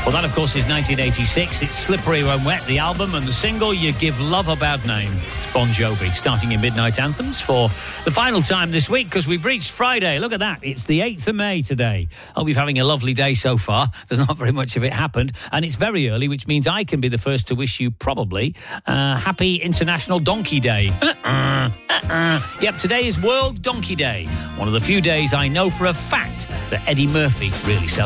Well, that, of course, is 1986. It's Slippery When Wet, the album, and the single, You Give Love a Bad Name. It's Bon Jovi, starting in Midnight Anthems for the final time this week, because we've reached Friday. Look at that. It's the 8th of May today. Hope you're having a lovely day so far. There's not very much of it happened, and it's very early, which means I can be the first to wish you probably happy International Donkey Day. Yep, today is World Donkey Day. One of the few days I know for a fact that Eddie Murphy really celebrates.